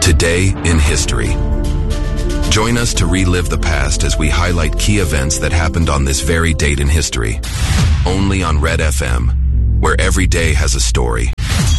Today in History. Join us to relive the past as we highlight key events that happened on this very date in history. Only on Red FM, where every day has a story.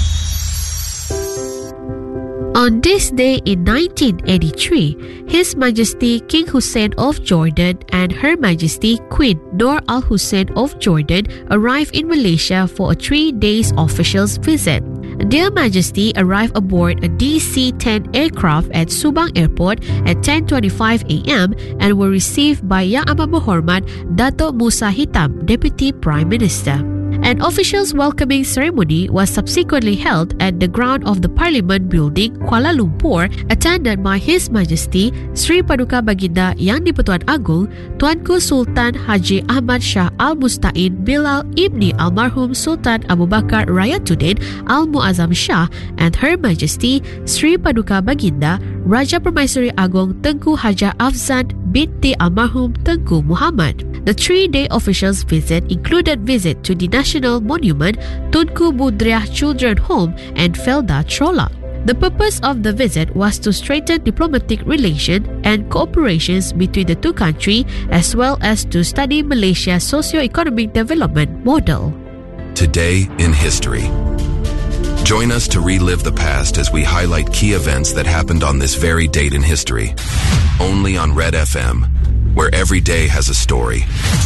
On this day in 1983, His Majesty King Hussein of Jordan and Her Majesty Queen Noor Al Hussein of Jordan arrived in Malaysia for a 3-day officials visit. Their Majesty arrived aboard a DC-10 aircraft at Subang Airport at 10:25 a.m. and were received by Yang Amat Berhormat Datuk Musa Hitam, Deputy Prime Minister. An official's welcoming ceremony was subsequently held at the ground of the Parliament Building, Kuala Lumpur, attended by His Majesty Sri Paduka Baginda Yang di-Pertuan Agong Tuanku Sultan Haji Ahmad Shah Al-Mustain Bilal Ibni Almarhum Sultan Abu Bakar Rayatuddin Al-Muazzam Shah and Her Majesty Sri Paduka Baginda Raja Permaisuri Agong Tengku Haja Afzan binti Almarhum Tengku Muhammad. The 3-day officials visit included visit to the National Monument, Tunku Budriah Children Home and Felda Trola. The purpose of the visit was to strengthen diplomatic relations and cooperations between the two countries as well as to study Malaysia's socio-economic development model. Today in History. Join us to relive the past as we highlight key events that happened on this very date in history. Only on Red FM, where every day has a story.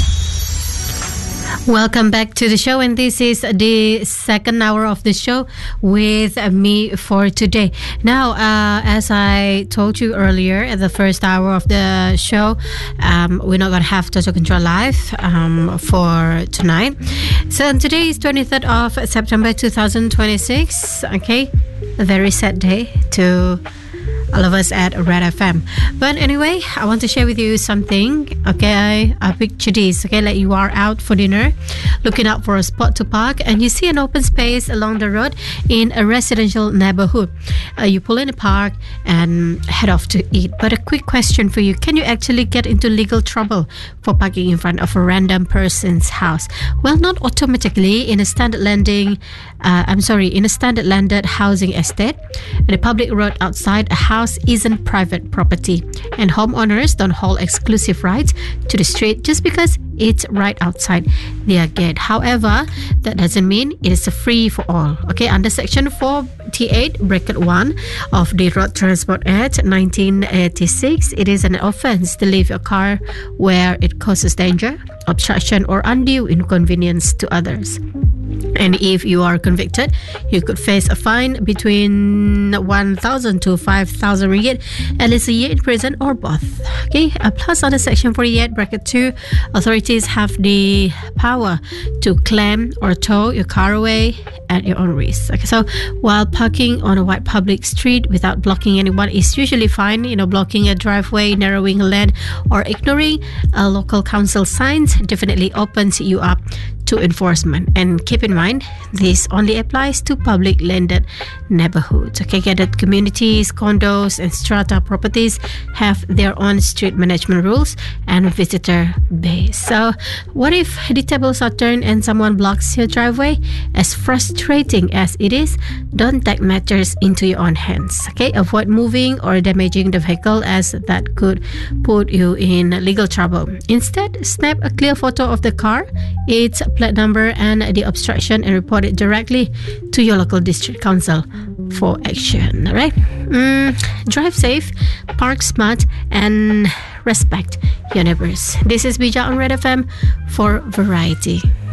Welcome back to the show, and this is the second hour of the show with me for today. Now, as I told you earlier, at the first hour of the show, we're not going to have Total Control Live for tonight. So today is 23rd of September 2026. Okay, a very sad day to all of us at Red FM. But anyway, I want to share with you something. Okay, I picture this. Okay, like you are out for dinner, looking out for a spot to park, and you see an open space along the road in a residential neighborhood. You pull in a park and head off to eat. But a quick question for you: can you actually get into legal trouble for parking in front of a random person's house? Well, not automatically. In a standard landed housing estate, and a public road outside a house isn't private property, and homeowners don't hold exclusive rights to the street just because it's right outside their gate. However, that doesn't mean it is free for all. Okay, under Section 48, Bracket 1 of the Road Transport Act 1986, it is an offence to leave your car where it causes danger, obstruction, or undue inconvenience to others. And if you are convicted, you could face a fine between 1,000 to 5,000 ringgit, at least a year in prison, or both. Okay. Plus, under Section 48, Bracket 2, authorities have the power to claim or tow your car away at your own risk. Okay. So, while parking on a wide public street without blocking anyone is usually fine, blocking a driveway, narrowing a lane, or ignoring a local council signs definitely opens you up to enforcement. And keep in mind, this only applies to public landed neighborhoods. Okay, gated communities, condos, and strata properties have their own street management rules and visitor bays. So, what if the tables are turned and someone blocks your driveway? As frustrating as it is, don't take matters into your own hands. Okay, avoid moving or damaging the vehicle, as that could put you in legal trouble. Instead, snap a clear photo of the car, its plate number, and the obstruction, and report it directly to your local district council for action. All right? Drive safe, park smart, and respect your neighbors. This is Bija on Red FM for Variety.